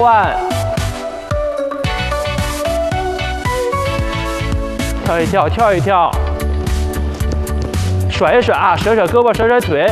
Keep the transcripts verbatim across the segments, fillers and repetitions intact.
换，跳一跳，跳一跳，甩一甩啊，甩甩胳膊，甩甩腿。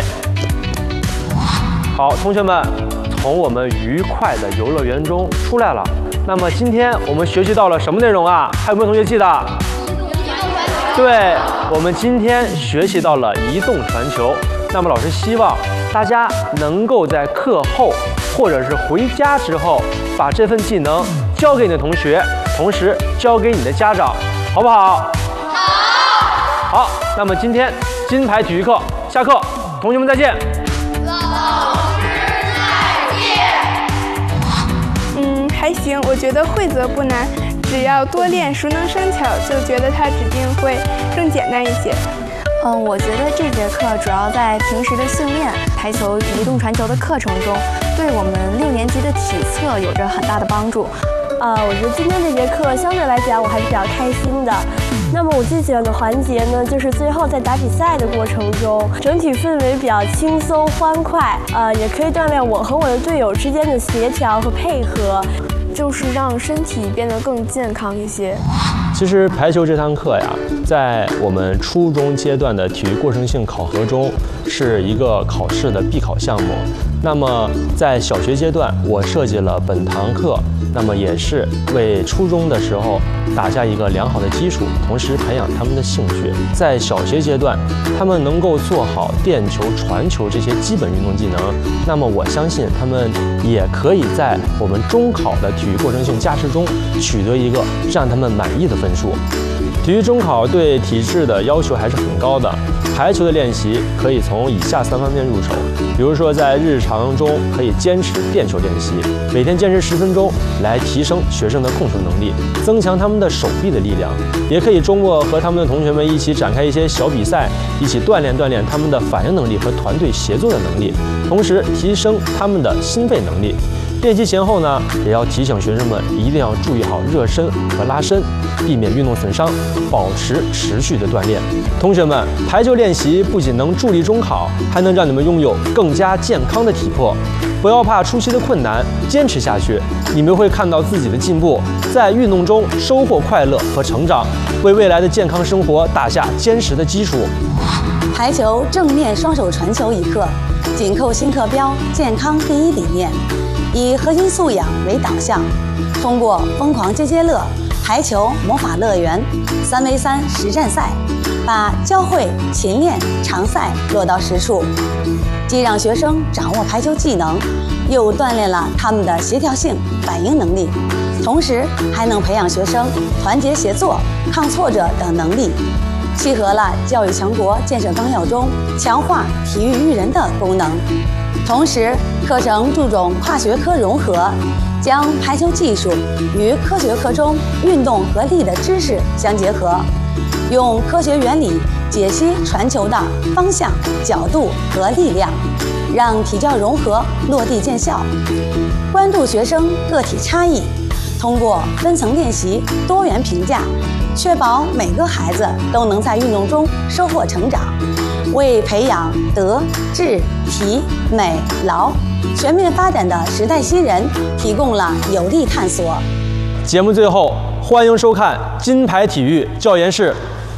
好，同学们，从我们愉快的游乐园中出来了。那么今天我们学习到了什么内容啊？还有没有同学记得？对，我们今天学习到了移动传球。那么老师希望大家能够在课后或者是回家之后，把这份技能教给你的同学，同时教给你的家长，好不好？好。好，那么今天金牌体育课下课，同学们再见。 老师再见。 嗯，还行，我觉得会则不难，只要多练熟能生巧，就觉得它指定会更简单一些。 嗯，我觉得这节课主要在平时的训练排球移动传球的课程中，对我们六年级的体测有着很大的帮助。 啊，我觉得今天这节课相对来讲我还是比较开心的。那么我最喜欢的环节呢，就是最后在打比赛的过程中，整体氛围比较轻松欢快，呃，也可以锻炼我和我的队友之间的协调和配合， 就是让身体变得更健康一些。 其实排球这堂课呀，在我们初中阶段的体育过程性考核中是一个考试的必考项目。那么在小学阶段，我设计了本堂课，那么也是为初中的时候打下一个良好的基础，同时培养他们的兴趣。在小学阶段，他们能够做好垫球、传球这些基本运动技能，那么我相信他们也可以在我们中考的体育过程性加时中取得一个让他们满意的分数。体育中考对体质的要求还是很高的，排球的练习可以从以下三方面入手，比如说在日常中可以坚持垫球练习，每天坚持十分钟来提升学生的控球能力，增强他们的手臂的力量。也可以周末和他们的同学们一起展开一些小比赛，一起锻炼锻炼他们的反应能力和团队协作的能力，同时提升他们的心肺能力。练习前后呢，也要提醒学生们一定要注意好热身和拉伸，避免运动损伤，保持持续的锻炼。同学们，排球练习不仅能助力中考，还能让你们拥有更加健康的体魄。不要怕初期的困难，坚持下去，你们会看到自己的进步，在运动中收获快乐和成长，为未来的健康生活打下坚实的基础。 排球正面双手传球一课，紧扣新课标健康第一理念，以核心素养为导向，通过疯狂接接乐、排球魔法乐园、三 v 三实战赛，把教会、勤练、常赛落到实处，既让学生掌握排球技能，又锻炼了他们的协调性、反应能力，同时还能培养学生团结协作、抗挫折等能力，契合了教育强国建设纲要中强化体育育人的功能。同时，课程注重跨学科融合，将排球技术与科学课中运动和力的知识相结合，用科学原理解析传球的方向、角度和力量，让体教融合落地见效。关注学生个体差异，通过分层练习、多元评价，确保每个孩子都能在运动中收获成长，为培养德、智、体、美、劳全面发展的时代新人提供了有力探索。 节目最后，欢迎收看金牌体育教研室。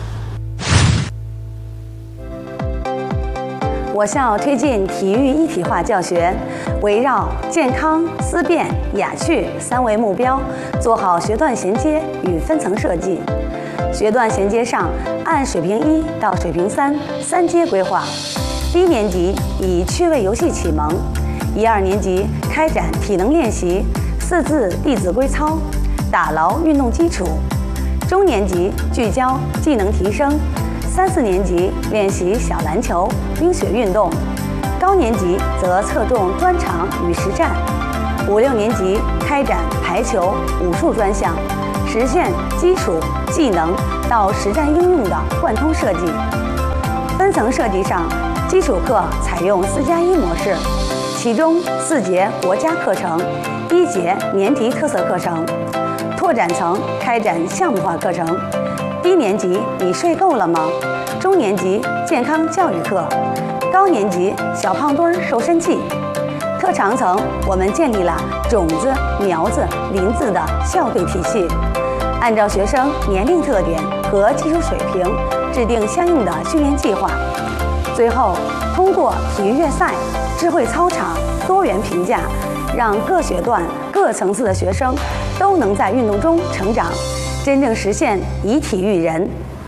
我校推进体育一体化教学，围绕健康、思辨、雅趣三维目标，做好学段衔接与分层设计。学段衔接上，按水平一到水平三三阶规划。低年级以趣味游戏启蒙，一二年级开展体能练习，四字弟子规操，打牢运动基础。中年级聚焦技能提升，三四年级练习小篮球、冰雪运动，高年级则侧重专长与实战。五六年级开展排球、武术专项，实现基础技能到实战应用的贯通设计。分层设计上，基础课采用四加一模式，其中四节国家课程，一节年级特色课程。拓展层开展项目化课程。低年级你睡够了吗？中年级健康教育课，高年级小胖墩儿瘦身记。 课长层，我们建立了种子、苗子、林子的校队体系，按照学生年龄特点和技术水平，制定相应的训练计划。最后，通过体育月赛、智慧操场、多元评价，让各学段、各层次的学生都能在运动中成长，真正实现以体育人。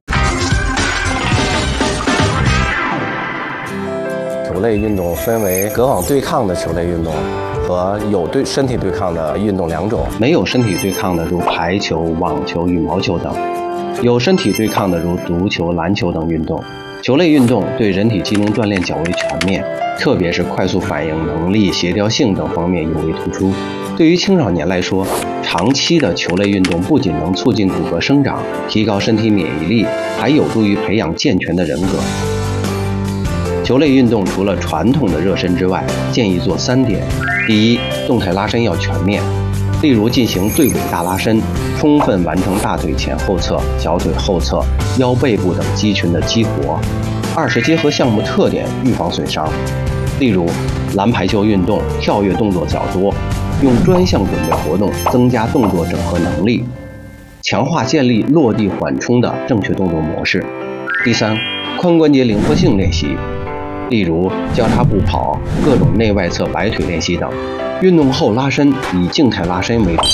球类运动分为隔网对抗的球类运动和有对身体对抗的运动两种。 没有身体对抗的如排球、网球、羽毛球等；有身体对抗的如足球、篮球等运动。球类运动对人体机能锻炼较为全面，特别是快速反应能力、协调性等方面尤为突出。对于青少年来说，长期的球类运动不仅能促进骨骼生长、提高身体免疫力，还有助于培养健全的人格。球类运动除了传统的热身之外，建议做三点：第一，动态拉伸要全面，例如进行对尾大拉伸，充分完成大腿前后侧、小腿后侧、腰背部等肌群的激活；二是结合项目特点，预防损伤，例如篮排球运动跳跃动作较多，用专项准备活动增加动作整合能力，强化建立落地缓冲的正确动作模式；第三，髋关节灵活性练习，例如交叉步跑、各种内外侧摆腿练习等。运动后拉伸以静态拉伸为主。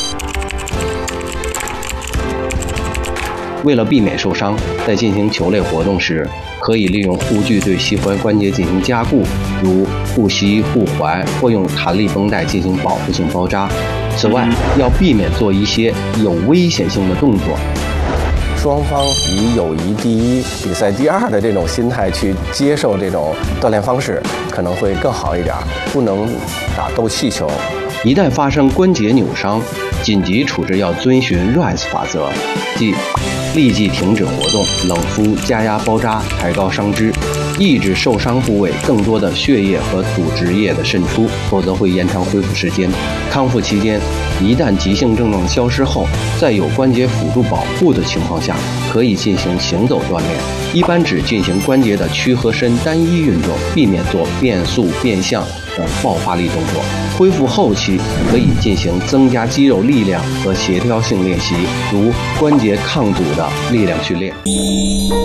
为了避免受伤，在进行球类活动时，可以利用护具对膝踝关节进行加固，如护膝、护踝，或用弹力绷带进行保护性包扎。此外，要避免做一些有危险性的动作。 双方以友谊第一、比赛第二的这种心态去接受这种锻炼方式，可能会更好一点。不能打斗气球。 一旦发生关节扭伤，紧急处置要遵循 R I S E 法则，即立即停止活动，冷敷、加压包扎，抬高伤肢，抑制受伤部位更多的血液和组织液的渗出，否则会延长恢复时间。康复期间，一旦急性症状消失后，在有关节辅助保护的情况下，可以进行行走锻炼，一般只进行关节的屈和伸单一运动，避免做变速、变向等爆发力动作。恢复后期可以进行增加肌肉力量和协调性练习，如关节抗阻的力量训练。